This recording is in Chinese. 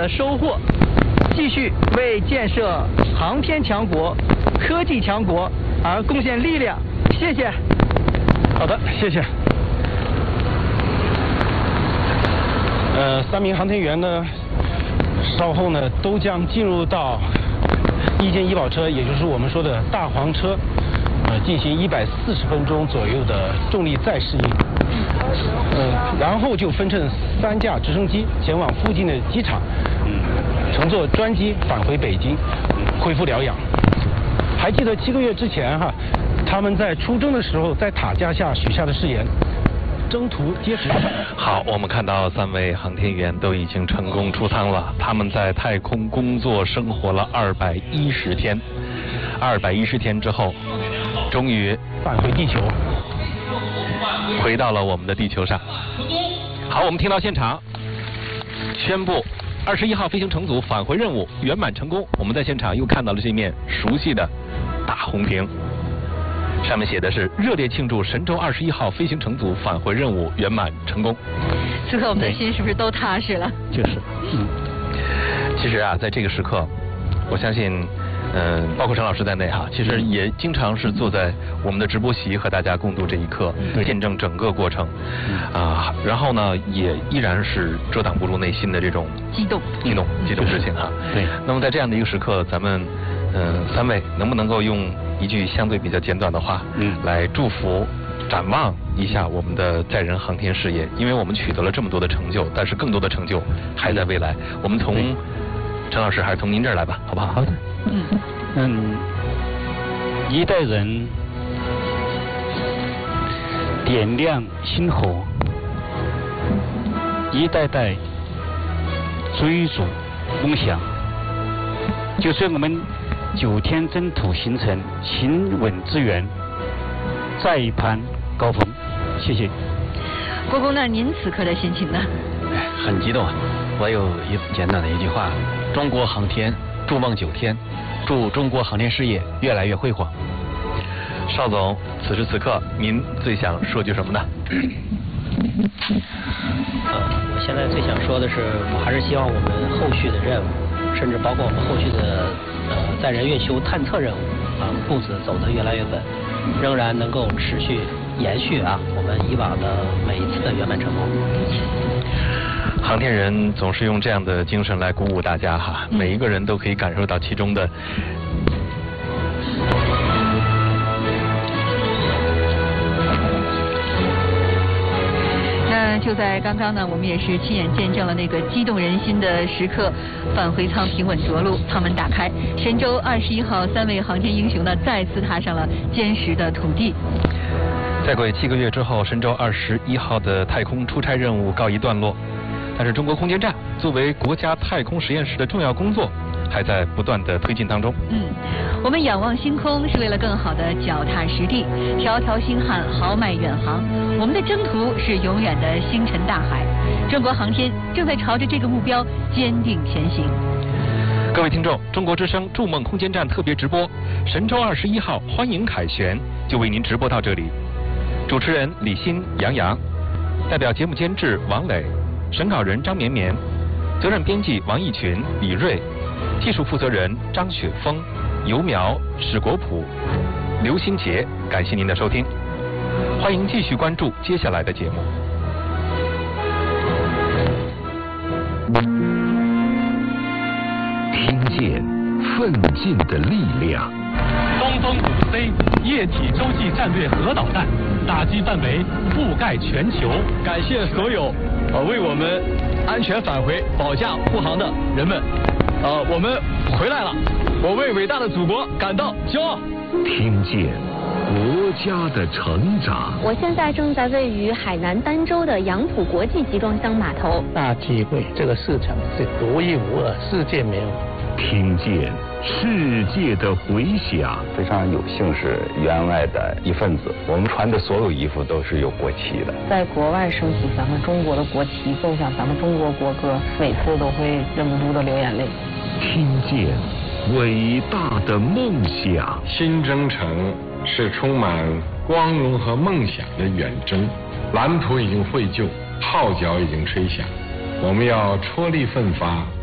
的收获，继续为建设航天强国、科技强国而贡献力量。谢谢。 好的，谢谢。3名航天员呢，稍后呢都将进入到一件医保车，也就是我们说的大黄车，进行140分钟左右的重力再适应。然后就分乘3架直升机前往附近的机场，乘坐专机返回北京，恢复疗养。还记得7个月之前他们在出征的时候在塔架下许下的誓言，征途皆实。 好，我们看到3位航天员都已经成功出舱了，他们在太空工作生活了210天，210天之后，终于返回地球， 回到了我们的地球上。好，我们听到现场宣布21号飞行乘组返回任务圆满成功。我们在现场又看到了这面熟悉的大红屏，上面写的是热烈庆祝神舟21号飞行乘组返回任务圆满成功。 此刻我们的心是不是都踏实了？ 就是， 其实在这个时刻，我相信，包括陈老师在内其实也经常是坐在我们的直播席和大家共度这一刻，见证整个过程，然后呢，也依然是遮挡不住内心的这种激动之情对。 那么在这样的一个时刻，咱们3位能不能够用一句相对比较简短的话，来祝福、展望一下我们的载人航天事业？因为我们取得了这么多的成就，但是更多的成就还在未来。我们从陈老师还是从您这儿来吧，好不好？ 好的。一代人点亮星火，一代代追逐梦想。就是我们9天征途行程行稳致远，再一攀高峰。谢谢。 国公，那您此刻的心情呢？ 很激动啊！我有简短的一句话：中国航天筑梦9天，祝中国航天事业越来越辉煌。 邵总，此时此刻您最想说句什么呢？ 我现在最想说的是，我还是希望我们后续的任务，甚至包括我们后续的载人月球探测任务步子走得越来越稳，仍然能够持续延续我们以往的每一次的圆满成功。 航天人总是用这样的精神来鼓舞大家每一个人都可以感受到其中的。 就在刚刚呢，我们也是亲眼见证了那个激动人心的时刻，返回舱平稳着陆，舱门打开，神舟21号3位航天英雄呢再次踏上了坚实的土地。 在过7个月之后，神舟21号的太空出差任务告一段落，但是中国空间站作为国家太空实验室的重要工作还在不断的推进当中。 我们仰望星空是为了更好的脚踏实地，条条星汉豪迈远航。我们的征途是永远的星辰大海，中国航天正在朝着这个目标坚定前行。 各位听众，中国之声筑梦空间站特别直播，神舟21号欢迎凯旋就为您直播到这里。主持人李欣、杨洋，代表节目监制王磊，审稿人张绵绵，责任编辑王义群、李锐，技术负责人张雪峰、尤苗、史国普、刘新杰。感谢您的收听，欢迎继续关注接下来的节目。 听见奋进的力量。 东风5C 液体洲际战略核导弹打击范围覆盖全球。 感谢所有为我们安全返回保驾护航的人们。我们回来了，我为伟大的祖国感到骄傲。 听见国家的成长。 我现在正在位于海南儋州的杨浦国际集装箱码头。 大机会，这个市场是独一无二，世界没有。 听见世界的回响。 非常有幸是员外的一份子，我们穿的所有衣服都是有国旗的。 在国外升起咱们中国的国旗，奏响咱们中国国歌，每次都会忍不住的流眼泪。 听见伟大的梦想。 新征程是充满光荣和梦想的远征，蓝图已经绘就，号角已经吹响，我们要踔厉奋发，